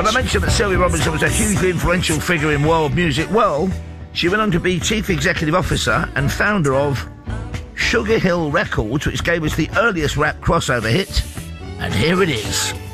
But I mentioned that Sylvia Robinson was a hugely influential figure in world music. Well, she went on to be Chief Executive Officer and founder of Sugar Hill Records, which gave us the earliest rap crossover hit. And here it is.